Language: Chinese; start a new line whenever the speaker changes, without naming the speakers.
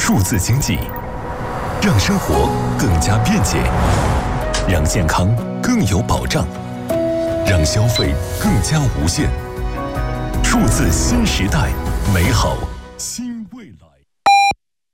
数字经济，让生活更加便捷，让健康更有保障，让消费更加无限。数字新时代，美好新。